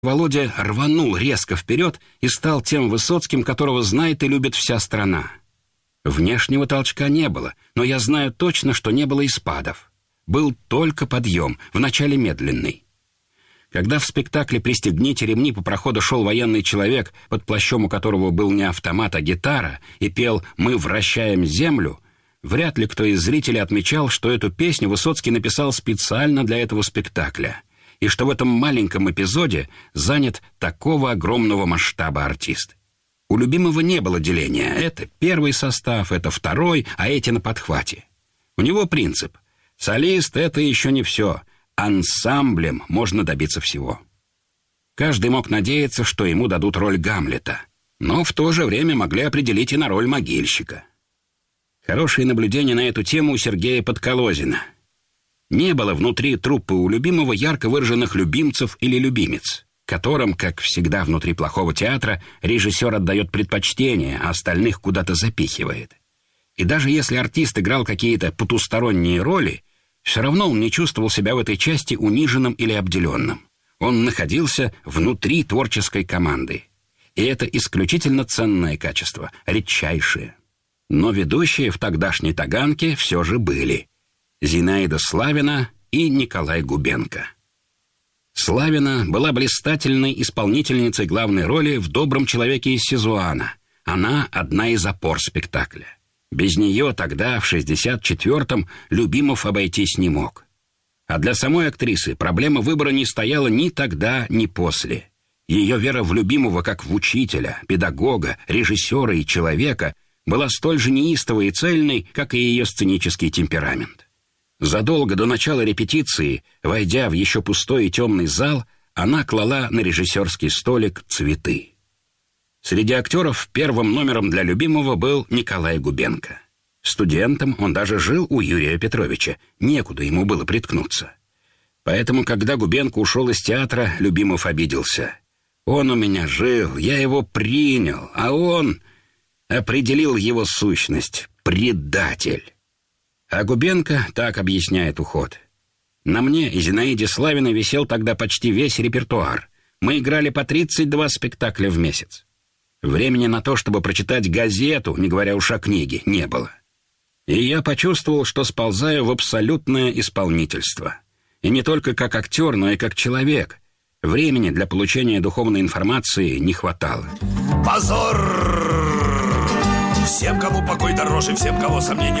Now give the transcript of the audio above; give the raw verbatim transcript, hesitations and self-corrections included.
Володя рванул резко вперед и стал тем Высоцким, которого знает и любит вся страна. Внешнего толчка не было, но я знаю точно, что не было и спадов. Был только подъем, вначале медленный. Когда в спектакле «Пристегните ремни» по проходу шел военный человек, под плащом у которого был не автомат, а гитара, и пел «Мы вращаем землю», вряд ли кто из зрителей отмечал, что эту песню Высоцкий написал специально для этого спектакля, и что в этом маленьком эпизоде занят такого огромного масштаба артист. У Любимого не было деления. Это первый состав, это второй, а эти на подхвате. У него принцип. Солист — это еще не все. Ансамблем можно добиться всего. Каждый мог надеяться, что ему дадут роль Гамлета, но в то же время могли определить и на роль могильщика. Хорошие наблюдения на эту тему у Сергея Подколозина. Не было внутри труппы у Любимого ярко выраженных любимцев или любимец, которым, как всегда внутри плохого театра, режиссер отдает предпочтение, а остальных куда-то запихивает. И даже если артист играл какие-то потусторонние роли, все равно он не чувствовал себя в этой части униженным или обделенным. Он находился внутри творческой команды. И это исключительно ценное качество, редчайшее. Но ведущие в тогдашней Таганке все же были. Зинаида Славина и Николай Губенко. Славина была блистательной исполнительницей главной роли в «Добром человеке из Сизуана». Она одна из опор спектакля. Без нее тогда, в шестьдесят четвёртом, Любимов обойтись не мог. А для самой актрисы проблема выбора не стояла ни тогда, ни после. Ее вера в Любимова как в учителя, педагога, режиссера и человека была столь же неистовой и цельной, как и ее сценический темперамент. Задолго до начала репетиции, войдя в еще пустой и темный зал, она клала на режиссерский столик цветы. Среди актеров первым номером для Любимого был Николай Губенко. Студентом он даже жил у Юрия Петровича, некуда ему было приткнуться. Поэтому, когда Губенко ушел из театра, Любимов обиделся. «Он у меня жил, я его принял, а он...» определил его сущность — предатель. А Губенко так объясняет уход. На мне и Зинаиде Славиной висел тогда почти весь репертуар. Мы играли по тридцать два спектакля в месяц. Времени на то, чтобы прочитать газету, не говоря уж о книге, не было. И я почувствовал, что сползаю в абсолютное исполнительство. И не только как актер, но и как человек. Времени для получения духовной информации не хватало. Позор! Всем, кому покой дороже, всем, кого сомнения